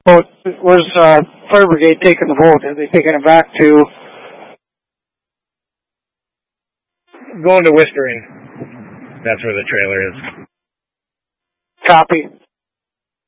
Oh, where's Fire Brigade taking the vote? Are they taking it back to? Going to Whispering. That's where the trailer is. Copy.